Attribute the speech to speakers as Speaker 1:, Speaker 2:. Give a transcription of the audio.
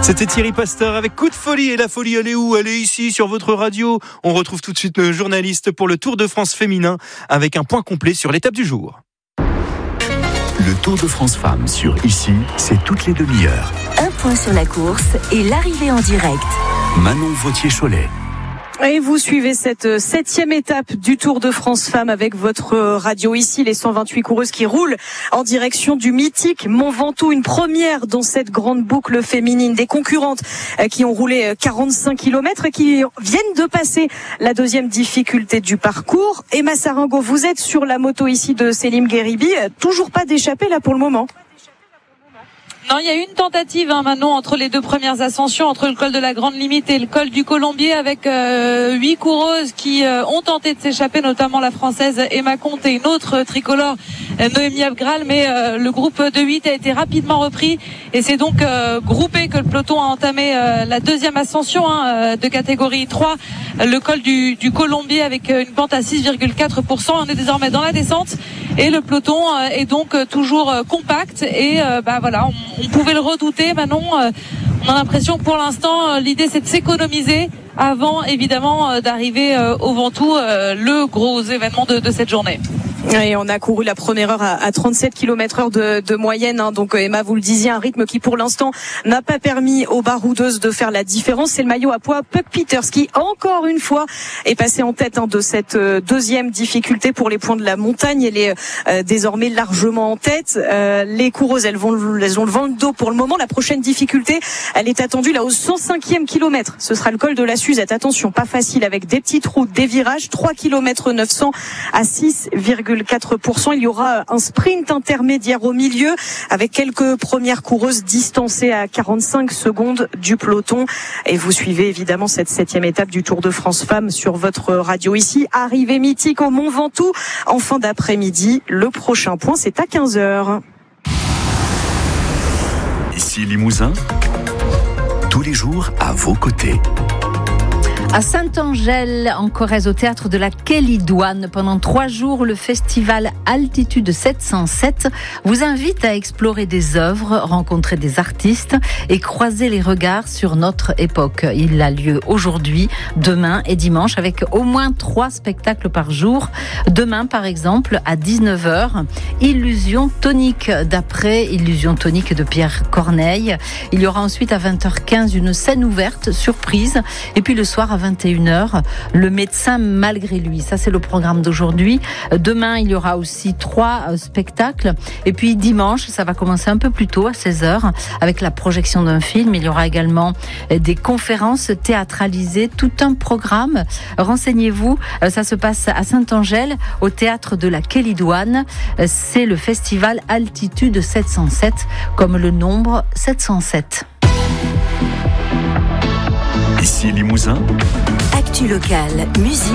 Speaker 1: C'était Thierry Pasteur avec Coup de folie. Et la folie, elle est où? Elle est ici, sur votre radio. On retrouve tout de suite le journaliste pour le Tour de France féminin avec un point complet sur l'étape du jour.
Speaker 2: Le Tour de France Femmes sur Ici, c'est toutes les demi-heures.
Speaker 3: Un point sur la course et l'arrivée en direct.
Speaker 2: Manon Vautier-Cholet.
Speaker 4: Et vous suivez cette 7e étape du Tour de France Femmes avec votre radio Ici, les 128 coureuses qui roulent en direction du mythique Mont Ventoux, une première dans cette grande boucle féminine. Des concurrentes qui ont roulé 45 km et qui viennent de passer la deuxième difficulté du parcours. Emma Saringo, vous êtes sur la moto ici de Selim Gheribi, toujours pas d'échappée là pour le moment.
Speaker 5: Non, il y a eu une tentative, Manon, entre les deux premières ascensions, entre le col de la Grande Limite et le col du Colombier, avec 8 coureuses qui ont tenté de s'échapper, notamment la Française Emma Comte et une autre tricolore, Noémie Abgral, mais le groupe de 8 a été rapidement repris et c'est donc groupé que le peloton a entamé la deuxième ascension de catégorie 3, le col du Colombier avec une pente à 6,4%. On est désormais dans la descente et le peloton est donc toujours compact et voilà, on pouvait le redouter. Manon, on a l'impression que pour l'instant l'idée c'est de s'économiser avant évidemment d'arriver au Ventoux, le gros événement de cette journée.
Speaker 4: Et on a couru la première heure à 37 km/h de moyenne. Donc Emma, vous le disiez, un rythme qui pour l'instant n'a pas permis aux baroudeuses de faire la différence. C'est le maillot à pois Puck Peters qui encore une fois est passé en tête de cette deuxième difficulté pour les points de la montagne. Elle est désormais largement en tête. Les coureuses, elles ont le vent de dos pour le moment. La prochaine difficulté, elle est attendue là au 105e kilomètre. Ce sera le col de la Suzette. Attention, pas facile avec des petites routes, des virages, 3 km 900 à 6,4%. Il y aura un sprint intermédiaire au milieu avec quelques premières coureuses distancées à 45 secondes du peloton. Et vous suivez évidemment cette 7e étape du Tour de France Femmes sur votre radio Ici. Arrivée mythique au Mont Ventoux en fin d'après-midi. Le prochain point, c'est à 15h.
Speaker 2: Ici Limousin, tous les jours à vos côtés.
Speaker 6: À Saint-Angèle, en Corrèze, au théâtre de la Kélidoine, pendant 3 jours, le festival Altitude 707 vous invite à explorer des œuvres, rencontrer des artistes et croiser les regards sur notre époque. Il a lieu aujourd'hui, demain et dimanche avec au moins 3 spectacles par jour. Demain, par exemple, à 19h, Illusion tonique, d'après Illusion tonique de Pierre Corneille. Il y aura ensuite à 20h15 une scène ouverte, surprise. Et puis le soir à 21h, le médecin malgré lui. Ça, c'est le programme d'aujourd'hui. Demain, il y aura aussi 3 spectacles. Et puis dimanche, ça va commencer un peu plus tôt, à 16h, avec la projection d'un film. Il y aura également des conférences théâtralisées, tout un programme. Renseignez-vous, ça se passe à Saint-Angèle, au théâtre de la Kélidoine. C'est le festival Altitude 707, comme le nombre 707.
Speaker 2: Ici Limousin.
Speaker 3: Actu locale, musique.